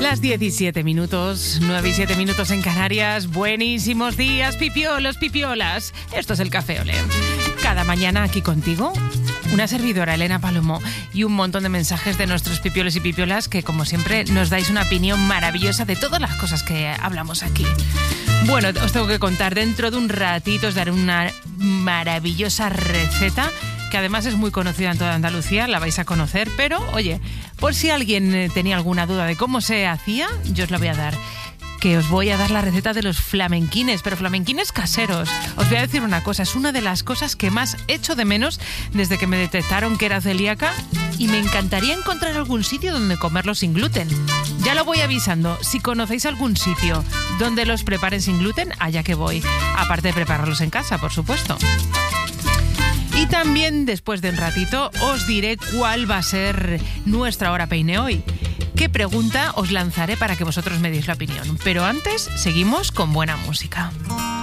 Las 17 minutos, 9 y 7 minutos en Canarias. Buenísimos días, pipiolos, pipiolas. Esto es el Café Olé. Cada mañana aquí contigo, una servidora, Elena Palomo, y un montón de mensajes de nuestros pipiolos y pipiolas que, como siempre, nos dais una opinión maravillosa de todas las cosas que hablamos aquí. Bueno, os tengo que contar, dentro de un ratito os daré una maravillosa receta que además es muy conocida en toda Andalucía, la vais a conocer, pero oye, por si alguien tenía alguna duda de cómo se hacía, yo os la voy a dar. Que os voy a dar la receta de los flamenquines, pero flamenquines caseros. Os voy a decir una cosa, es una de las cosas que más echo de menos desde que me detectaron que era celíaca y me encantaría encontrar algún sitio donde comerlos sin gluten. Ya lo voy avisando, si conocéis algún sitio donde los preparen sin gluten, allá que voy. Aparte de prepararlos en casa, por supuesto. Y también, después de un ratito, os diré cuál va a ser nuestra hora peine hoy. ¿Qué pregunta os lanzaré para que vosotros me deis la opinión? Pero antes, seguimos con buena música.